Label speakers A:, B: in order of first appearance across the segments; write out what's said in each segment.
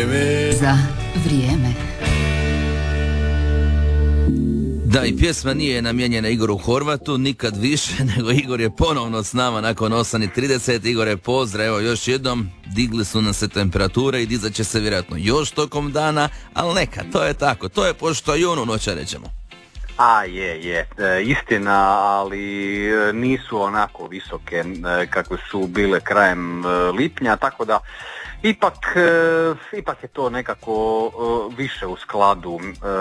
A: vrijeme.
B: Za vrijeme.
C: Da, i pjesma nije namijenjena Igoru Horvatu, nikad više, nego Igor je ponovno s nama nakon 8:30. Igore, pozdrav, evo još jednom, digli su nam se temperature i dizat će se vjerojatno još tokom dana, ali neka, to je tako, to je pošto i onu noća rećemo.
D: Je, istina, ali nisu onako visoke kakve su bile krajem lipnja, tako da ipak je to nekako više u skladu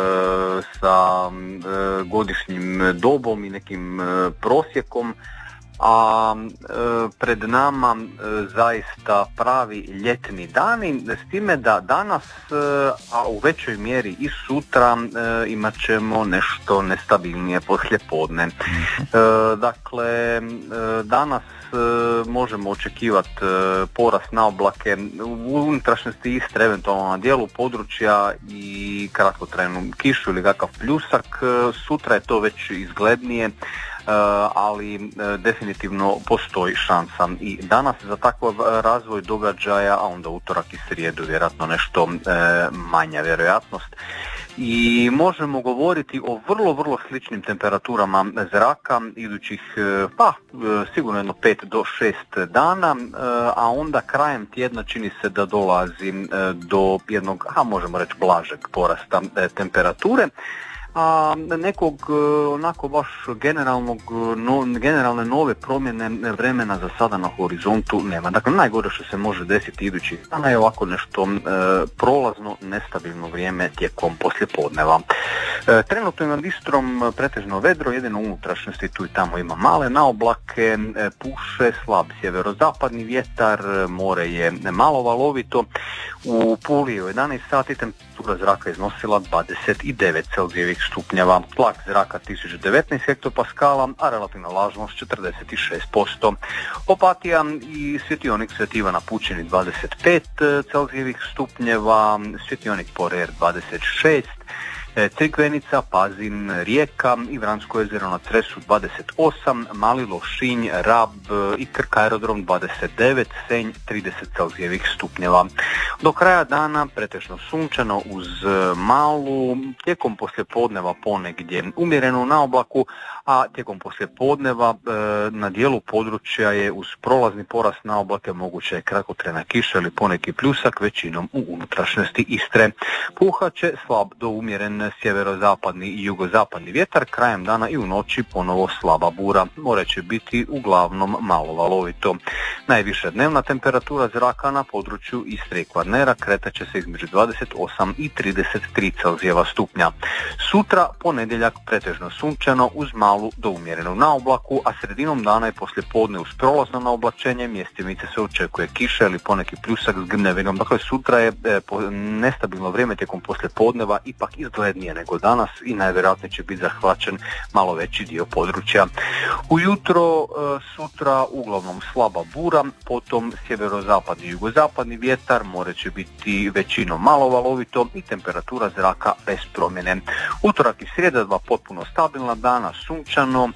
D: sa godišnjim dobom i nekim prosjekom, a pred nama zaista pravi ljetni dani, s time da danas, a u većoj mjeri i sutra, imat ćemo nešto nestabilnije poslijepodne. Dakle, danas možemo očekivati porast na oblake u unutrašnjosti Istre, eventualno na dijelu područja i kratkotrajnu kišu ili kakav pljusak. Sutra je to već izglednije, ali definitivno postoji šansa i danas za takav razvoj događaja, a onda utorak i srijedu vjerojatno nešto manja vjerojatnost. I možemo govoriti o vrlo sličnim temperaturama zraka idućih sigurno jedno 5 do 6 dana, a onda krajem tjedna čini se da dolazi do jednog, možemo reći, blažeg porasta temperature. A nekog onako baš generalne nove promjene vremena za sada na horizontu nema. Dakle, najgore što se može desiti idućih dana je ovako nešto prolazno, nestabilno vrijeme tijekom poslijepodneva. Trenutno je nad Istrom pretežno vedro, jedino u unutrašnjosti tu i tamo ima male naoblake, puše slab sjeverozapadni vjetar, more je malo valovito. U Puli je u 11 sati temperatura zraka iznosila 29 Celzijevih stupnjeva, tlak zraka 1019 hektopaskala, a relativna vlažnost 46%. Opatija i svjetionik Sveti Ivan na Pučini 25 Celzijevih stupnjeva, svjetionik Porer 26, Crikvenica, Pazin, Rijeka i Vransko jezero na Cresu 28, Mali Lošinj, Rab i Krk aerodrom 29, Senj 30 Celzijevih stupnjeva. Do kraja dana pretežno sunčano uz malu, tijekom poslijepodneva ponegdje umjereno na oblaku, a tijekom poslijepodneva na dijelu područja je uz prolazni porast na oblake moguće je kratkotrajna kiša ili poneki pljusak, većinom u unutrašnjosti Istre. Puhat će slab do umjeren sjeverozapadni i jugozapadni vjetar, krajem dana i u noći ponovo slaba bura. More će biti uglavnom malo valovito. Najviša dnevna temperatura zraka na području Istre i Kvarnera kretat će se između 28 i 33 Celzijeva stupnja. Sutra, ponedjeljak, pretežno sunčano uz malu do umjerenog na oblaku, a sredinom dana i poslijepodne uz prolazno na oblačenje mjestimice se očekuje kiša ili poneki pljusak s gnjevinom. Dakle, sutra je nestabilno vrijeme tijekom poslijepodneva ipak izglednije nego danas i najvjerojatnije će biti zahvaćen malo veći dio područja. Ujutro sutra uglavnom slaba bura, potom sjeverozapadni i jugozapadni vjetar, more će biti većinom malo valovito i temperatura zraka bez promjene. Utorak i srijeda dva potpuno stabilna dana, sunčano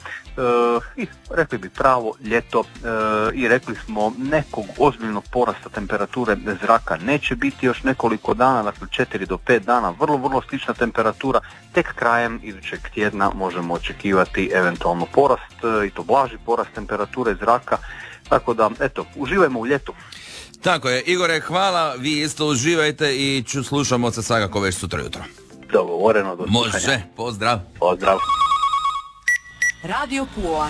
D: i rekli bi pravo ljeto i rekli smo nekog ozbiljnog porasta temperature zraka neće biti još nekoliko dana, dakle 4 do 5 dana, vrlo slična temperatura, tek krajem idućeg tjedna možemo očekivati eventualno porast i to blaži porast temperature zraka, tako da eto, uživajmo u ljetu.
C: Tako je, Igore, hvala, vi isto uživajte i slušamo se svakako već sutra jutro.
D: Dogovoreno, do slušanja.
C: Može, pozdrav.
D: Pozdrav.
B: Radio Pula.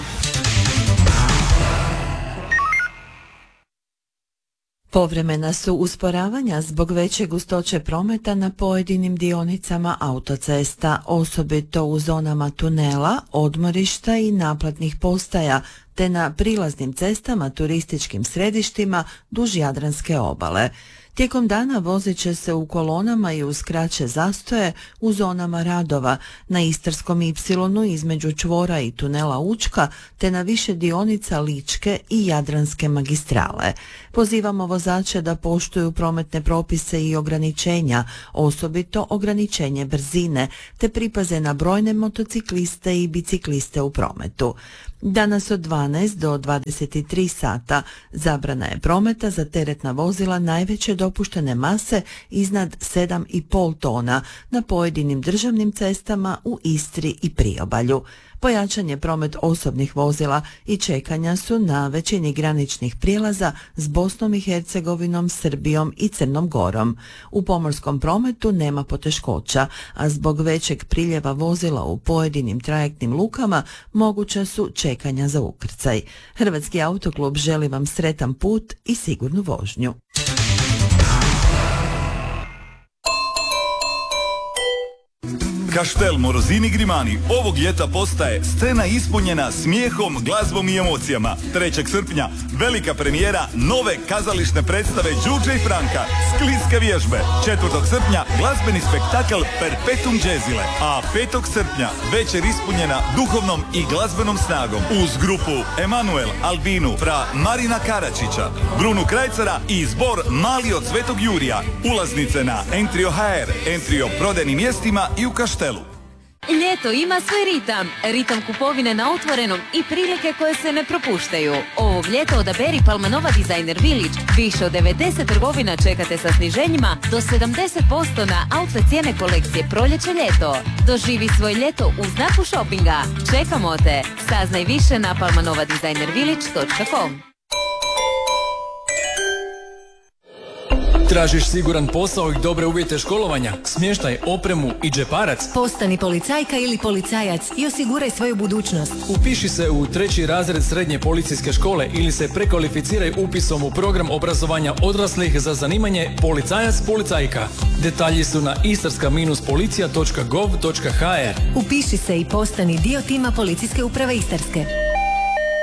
E: Povremena su usporavanja zbog veće gustoće prometa na pojedinim dionicama autocesta, osobito u zonama tunela, odmorišta i naplatnih postaja, te na prilaznim cestama turističkim središtima duž Jadranske obale. Tijekom dana vozit će se u kolonama i uz kraće zastoje u zonama radova, na Istarskom ipsilonu između čvora i tunela Učka, te na više dionica Ličke i Jadranske magistrale. Pozivamo vozače da poštuju prometne propise i ograničenja, osobito ograničenje brzine, te pripaze na brojne motocikliste i bicikliste u prometu. Danas od 12 do 23 sata zabrana je prometa za teretna vozila najveće dopuštene mase iznad 7,5 tona na pojedinim državnim cestama u Istri i Priobalju. Pojačan je promet osobnih vozila i čekanja su na većini graničnih prijelaza s Bosnom i Hercegovinom, Srbijom i Crnom Gorom. U pomorskom prometu nema poteškoća, a zbog većeg priljeva vozila u pojedinim trajektnim lukama moguća su čekanja za ukrcaj. Hrvatski autoklub želi vam sretan put i sigurnu vožnju.
A: Kaštel Morozini Grimani ovog ljeta postaje scena ispunjena smijehom, glazbom i emocijama. 3. srpnja velika premijera nove kazališne predstave Đurđe i Franka, Skliske vježbe. 4. srpnja glazbeni spektakl Perpetuum Jazzile, a 5. srpnja večer ispunjena duhovnom i glazbenom snagom uz grupu Emanuel, Albinu, fra Marina Karačića, Brunu Krajcara i zbor Mali od Svetog Jurija. Ulaznice na Entrio.hr, Entrio prodajnim mjestima i u Kaštelu.
B: Ljeto ima svoj ritam. Ritam kupovine na otvorenom i prilike koje se ne propuštaju. Ovog ljeta odaberi Palmanova Designer Village. Više od 90 trgovina čekate sa sniženjima do 70% na outlet cijene kolekcije proljeće-ljeto. Doživi svoj ljeto u znaku shoppinga. Čekamo te. Saznaj više na palmanovadesignervillage.com.
F: Tražiš siguran posao i dobre uvjete školovanja, smještaj, opremu i džeparac?
G: Postani policajka ili policajac i osiguraj svoju budućnost.
F: Upiši se u 3. razred srednje policijske škole ili se prekvalificiraj upisom u program obrazovanja odraslih za zanimanje policajac-policajka. Detalji su na istarska-policija.gov.hr.
G: Upiši se i postani dio tima Policijske uprave Istarske.